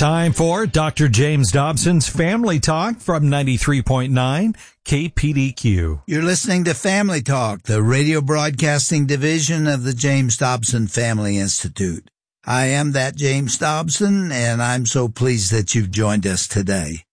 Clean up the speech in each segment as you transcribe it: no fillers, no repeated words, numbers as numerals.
Time for Dr. James Dobson's Family Talk from 93.9 KPDQ. You're listening to Family Talk, the radio broadcasting division of the James Dobson Family Institute. I am that James Dobson, and I'm so pleased that you've joined us today.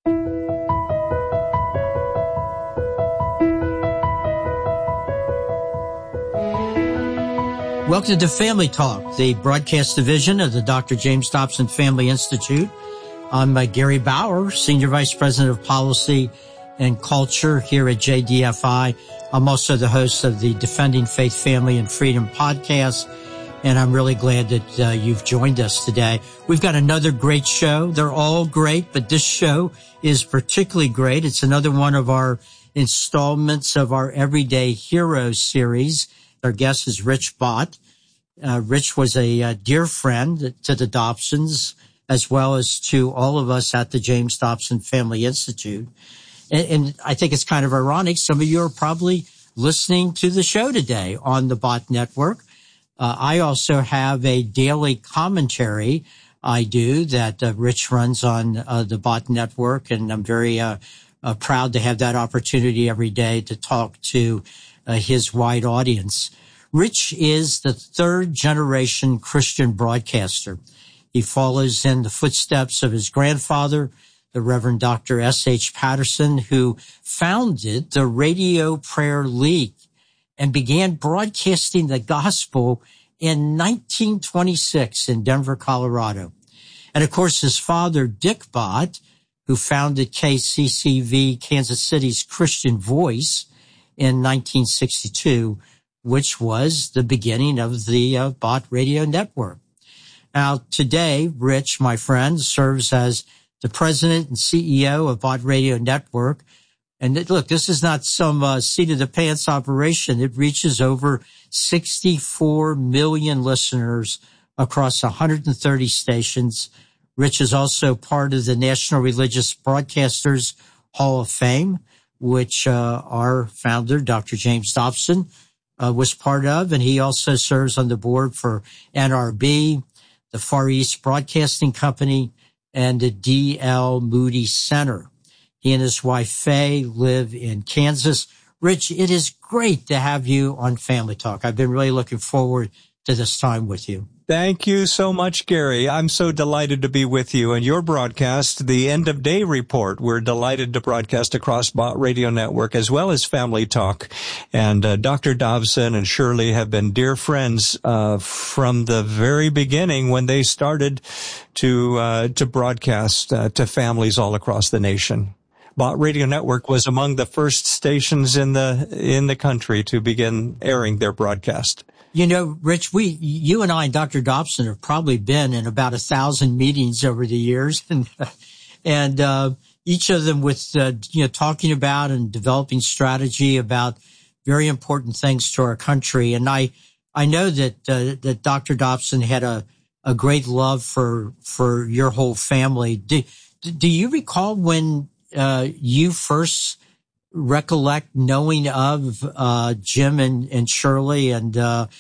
Welcome to Family Talk, the broadcast division of the Dr. James Dobson Family Institute. I'm Gary Bauer, Senior Vice President of Policy and Culture here at JDFI. I'm also the host of the Defending Faith, Family, and Freedom podcast, and I'm really glad that you've joined us today. We've got another great show. They're all great, but this show is particularly great. It's another one of our installments of our Everyday Heroes series. Our guest is Rich Bott. Rich was a dear friend to the Dobsons, as well as to all of us at the James Dobson Family Institute. And I think it's kind of ironic. Some of you are probably listening to the show today on the Bott Network. I also have a daily commentary I do that Rich runs on the Bott Network, and I'm very proud to have that opportunity every day to talk to his wide audience. Rich is the third generation Christian broadcaster. He follows in the footsteps of his grandfather, the Reverend Dr. S.H. Patterson, who founded the Radio Prayer League and began broadcasting the gospel in 1926 in Denver, Colorado. And of course, his father, Dick Bott, who founded KCCV, Kansas City's Christian Voice, in 1962, which was the beginning of the Bott Radio Network. Now, today, Rich, my friend, serves as the president and CEO of Bott Radio Network. And look, this is not some seat-of-the-pants operation. It reaches over 64 million listeners across 130 stations. Rich is also part of the National Religious Broadcasters Hall of Fame, which our founder, Dr. James Dobson, was part of. And he also serves on the board for NRB, the Far East Broadcasting Company, and the D.L. Moody Center. He and his wife, Faye, live in Kansas. Rich, it is great to have you on Family Talk. I've been really looking forward to this time with you. Thank you so much, Gary. I'm so delighted to be with you and your broadcast, the End of Day Report. We're delighted to broadcast across Bott Radio Network as well as Family Talk. And Dr. Dobson and Shirley have been dear friends from the very beginning when they started to broadcast to families all across the nation. Bott Radio Network was among the first stations in the country to begin airing their broadcast. You know, Rich, you and I and Dr. Dobson have probably been in about 1,000 meetings over the years, and each of them with talking about and developing strategy about very important things to our country. And I know that Dr. Dobson had a great love for your whole family. Do you recall when you first recollect knowing of Jim and Shirley and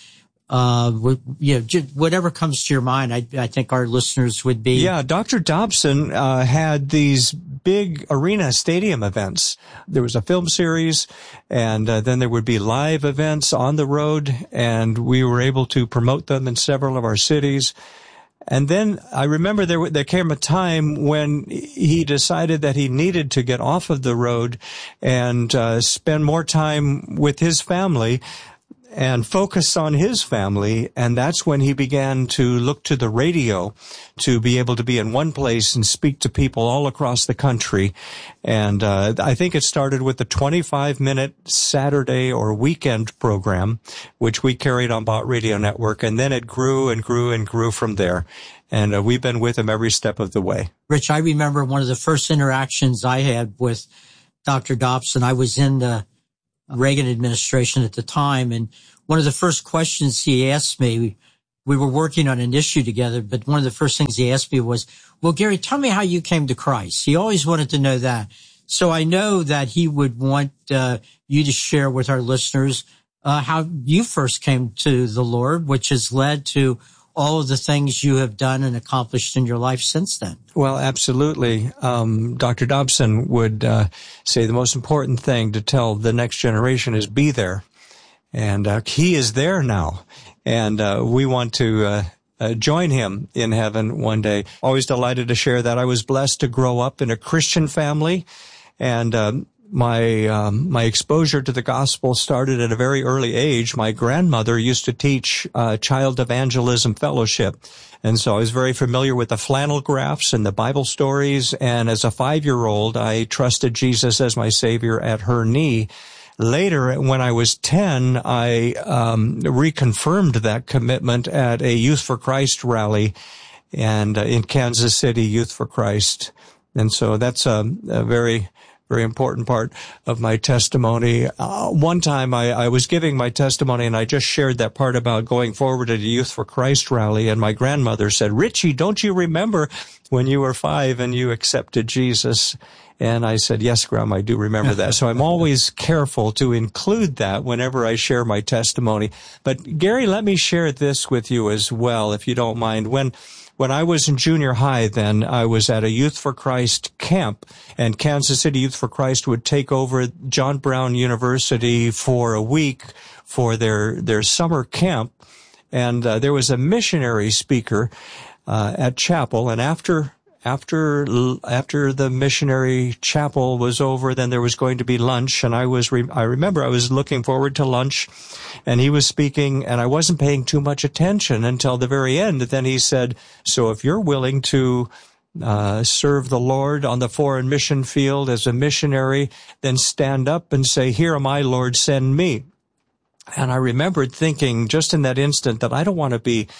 whatever comes to your mind? I think our listeners would be. Yeah, Dr. Dobson had these big arena stadium events. There was a film series, and then there would be live events on the road, and we were able to promote them in several of our cities. And then I remember there came a time when he decided that he needed to get off of the road and spend more time with his family and focus on his family. And that's when he began to look to the radio to be able to be in one place and speak to people all across the country. And I think it started with the 25-minute Saturday or weekend program, which we carried on Bott Radio Network. And then it grew and grew and grew from there. And we've been with him every step of the way. Rich, I remember one of the first interactions I had with Dr. Dobson. I was in the Reagan administration at the time, and one of the first questions he asked me, we were working on an issue together, but one of the first things he asked me was, well, Gary, tell me how you came to Christ. He always wanted to know that. So I know that he would want you to share with our listeners how you first came to the Lord, which has led to all of the things you have done and accomplished in your life since then. Well, absolutely. Dr. Dobson would say the most important thing to tell the next generation is be there. And he is there now. And we want to join him in heaven one day. Always delighted to share that. I was blessed to grow up in a Christian family, and my exposure to the gospel started at a very early age. My grandmother used to teach child evangelism fellowship, and so I was very familiar with the flannel graphs and the Bible stories. And as a 5-year-old, I trusted Jesus as my Savior at her knee. Later, when I was 10, I reconfirmed that commitment at a Youth for Christ rally, and in Kansas City, Youth for Christ. And so that's a very, very important part of my testimony. One time I was giving my testimony, and I just shared that part about going forward at a Youth for Christ rally, and my grandmother said, "Richie, don't you remember when you were 5 and you accepted Jesus?" And I said, "Yes, Grandma, I do remember that." So I'm always careful to include that whenever I share my testimony. But Gary, let me share this with you as well, if you don't mind. When I was in junior high, then I was at a Youth for Christ camp, and Kansas City Youth for Christ would take over John Brown University for a week for their summer camp. And there was a missionary speaker at chapel, and after the missionary chapel was over, then there was going to be lunch, and I remember I was looking forward to lunch, and he was speaking, and I wasn't paying too much attention until the very end. Then he said, "So if you're willing to serve the Lord on the foreign mission field as a missionary, then stand up and say, 'Here am I, Lord, send me.'" And I remembered thinking just in that instant that I don't want to be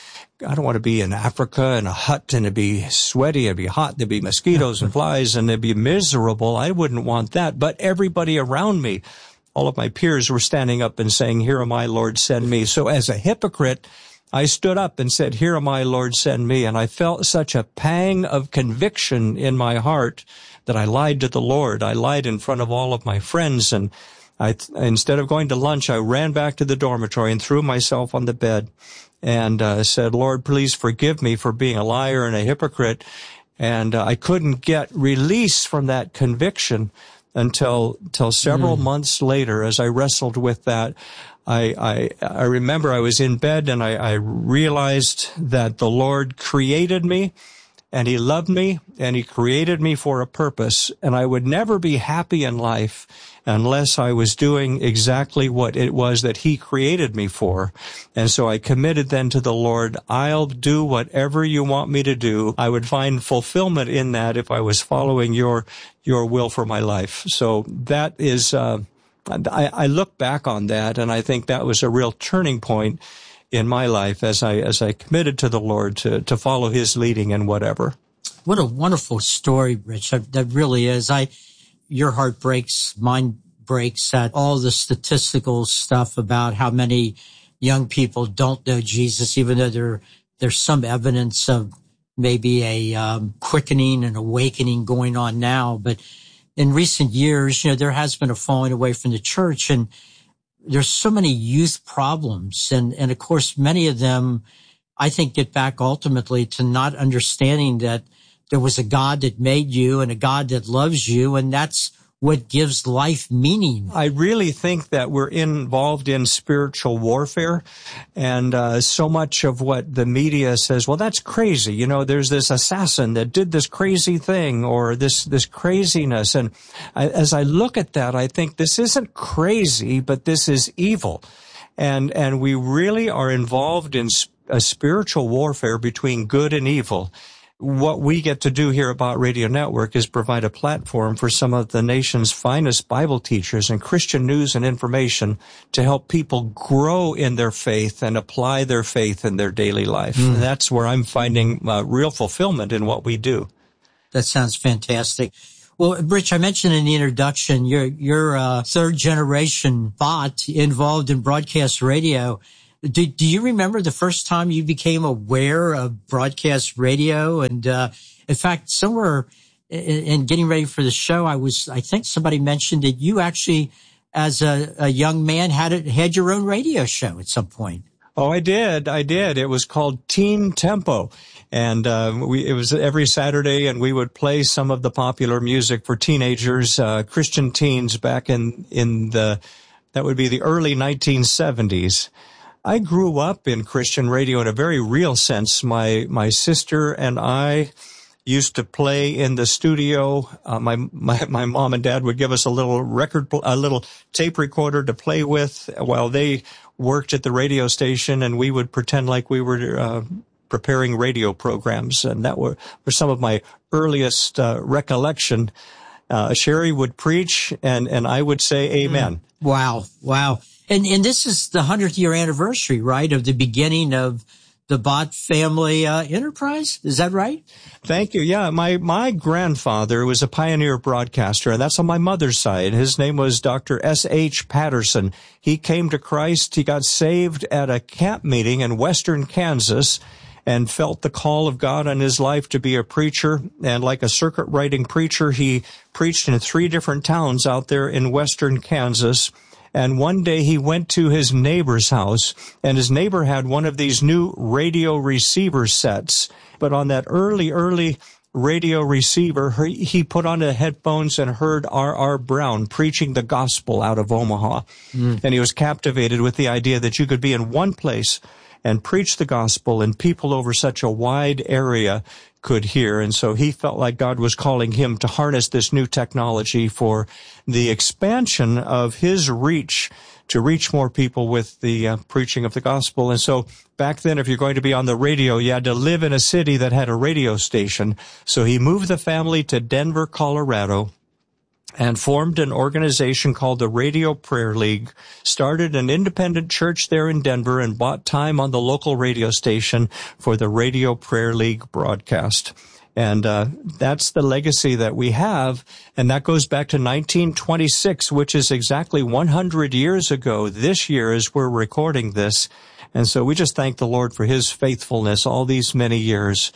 in Africa in a hut and it'd be sweaty, it'd be hot, there'd be mosquitoes and flies, and it'd be miserable. I wouldn't want that. But everybody around me, all of my peers, were standing up and saying, "Here am I, Lord, send me." So as a hypocrite, I stood up and said, "Here am I, Lord, send me." And I felt such a pang of conviction in my heart that I lied to the Lord. I lied in front of all of my friends, and instead of going to lunch, I ran back to the dormitory and threw myself on the bed and said, "Lord, please forgive me for being a liar and a hypocrite." And I couldn't get release from that conviction until several months later, as I wrestled with that. I remember I was in bed, and I realized that the Lord created me, and he loved me, and he created me for a purpose, and I would never be happy in life unless I was doing exactly what it was that he created me for. And so I committed then to the Lord, "I'll do whatever you want me to do." I would find fulfillment in that if I was following your will for my life. So that is, I look back on that, and I think that was a real turning point in my life as I committed to the Lord to follow his leading in whatever. What a wonderful story, Rich. That really is. Your heart breaks, mine breaks at all the statistical stuff about how many young people don't know Jesus, even though there's some evidence of maybe a quickening and awakening going on now. But in recent years, there has been a falling away from the church, and there's so many youth problems. And of course, many of them, I think, get back ultimately to not understanding that there was a God that made you and a God that loves you, and that's what gives life meaning. I really think that we're involved in spiritual warfare, and so much of what the media says, well, that's crazy. There's this assassin that did this crazy thing, or this craziness. And as I look at that, I think this isn't crazy, but this is evil. And we really are involved in a spiritual warfare between good and evil. What we get to do here about Radio Network is provide a platform for some of the nation's finest Bible teachers and Christian news and information to help people grow in their faith and apply their faith in their daily life. And that's where I'm finding real fulfillment in what we do. That sounds fantastic. Well, Rich, I mentioned in the introduction, you're a third generation bot involved in broadcast radio. Do you remember the first time you became aware of broadcast radio? And in fact, somewhere in getting ready for the show, I think somebody mentioned that you actually, as a young man, had your own radio show at some point. Oh, I did. It was called Teen Tempo. And it was every Saturday, and we would play some of the popular music for teenagers, Christian teens back in that would be the early 1970s. I grew up in Christian radio in a very real sense. My sister and I used to play in the studio. My mom and dad would give us a little tape recorder to play with while they worked at the radio station, and we would pretend like we were preparing radio programs. And that were some of my earliest recollection. Sherry would preach, and I would say amen. Wow. And this is the 100th year anniversary, right, of the beginning of the Bott Family Enterprise. Is that right? Thank you. Yeah, my grandfather was a pioneer broadcaster, and that's on my mother's side. His name was Dr. S.H. Patterson. He came to Christ. He got saved at a camp meeting in western Kansas and felt the call of God on his life to be a preacher. And like a circuit-riding preacher, he preached in 3 different towns out there in western Kansas. And one day he went to his neighbor's house, and his neighbor had one of these new radio receiver sets. But on that early radio receiver, he put on the headphones and heard R.R. Brown preaching the gospel out of Omaha. And he was captivated with the idea that you could be in one place and preach the gospel, and people over such a wide area could hear. And so he felt like God was calling him to harness this new technology for the expansion of his reach, to reach more people with the preaching of the gospel. And so back then, if you're going to be on the radio, you had to live in a city that had a radio station. So he moved the family to Denver, Colorado, and formed an organization called the Radio Prayer League, started an independent church there in Denver, and bought time on the local radio station for the Radio Prayer League broadcast. And that's the legacy that we have, and that goes back to 1926, which is exactly 100 years ago. This year as we're recording this. And so we just thank the Lord for his faithfulness all these many years,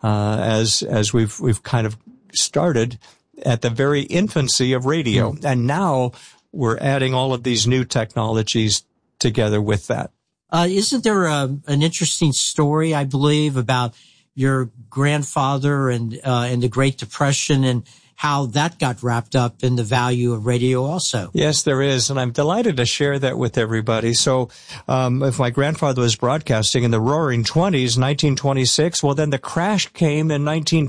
as we've kind of started at the very infancy of radio. And now we're adding all of these new technologies together with that. Isn't there an interesting story, I believe, about your grandfather and the Great Depression and how that got wrapped up in the value of radio also? Yes, there is, and I'm delighted to share that with everybody. So if my grandfather was broadcasting in the Roaring 20s, 1926, well, then the crash came in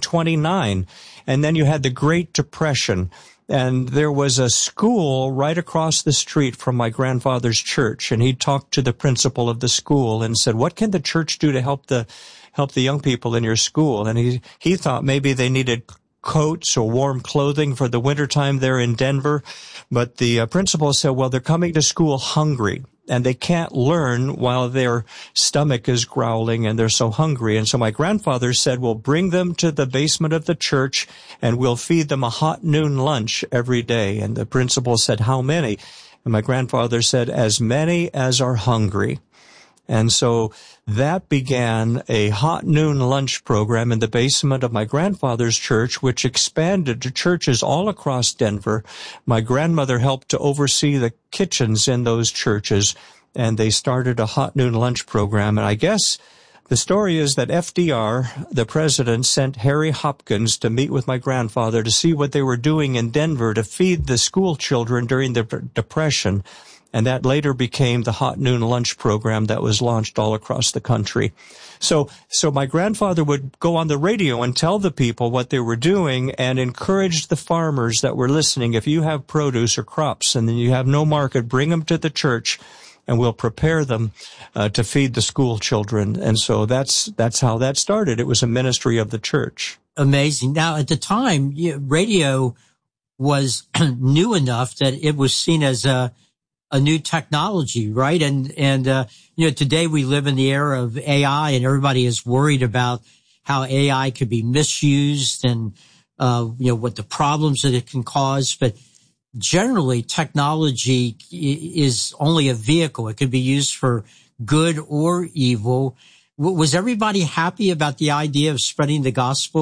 1929, and then you had the Great Depression. And there was a school right across the street from my grandfather's church, and he talked to the principal of the school and said, "What can the church do to help the young people in your school?" And he thought maybe they needed coats or warm clothing for the wintertime there in Denver. But the principal said, well, they're coming to school hungry, and they can't learn while their stomach is growling and they're so hungry. And so my grandfather said, well, bring them to the basement of the church and we'll feed them a hot noon lunch every day. And the principal said, how many? And my grandfather said, as many as are hungry. And so that began a hot noon lunch program in the basement of my grandfather's church, which expanded to churches all across Denver. My grandmother helped to oversee the kitchens in those churches, and they started a hot noon lunch program. And I guess the story is that FDR, the president, sent Harry Hopkins to meet with my grandfather to see what they were doing in Denver to feed the school children during the Depression. And that later became the hot noon lunch program that was launched all across the country. So my grandfather would go on the radio and tell the people what they were doing and encourage the farmers that were listening. If you have produce or crops and then you have no market, bring them to the church and we'll prepare them to feed the school children. And so that's how that started. It was a ministry of the church. Amazing. Now, at the time, radio was new enough that it was seen as a new technology, right? And today we live in the era of AI, and everybody is worried about how AI could be misused and, what the problems that it can cause. But generally, technology is only a vehicle. It could be used for good or evil. Was everybody happy about the idea of spreading the gospel